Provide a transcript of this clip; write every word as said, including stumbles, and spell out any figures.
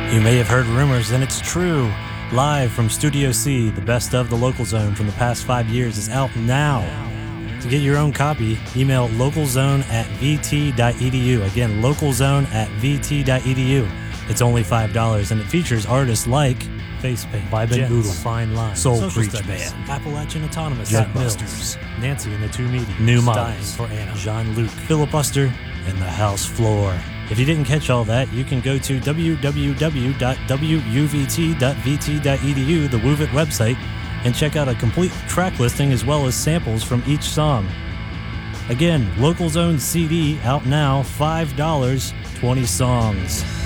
You may have heard rumors, and it's true. Live from Studio C, the best of the Local Zone from the past five years is out now. To get your own copy, email localzone at vt.edu. Again, localzone at vt.edu. It's only five dollars, and it features artists like Facepaint, Vibe and Boodle, Fine Line, Soul Social Preach Studies, Band, Appalachian Autonomous, Jack Mills, Nancy and the Two Meetings, New Models for Anna, Jean-Luc, Filibuster, and the House Floor. If you didn't catch all that, you can go to w w w dot w u v t dot v t dot e d u, the WUVIT website, and check out a complete track listing as well as samples from each song. Again, Local Zone C D out now, five dollars, twenty songs.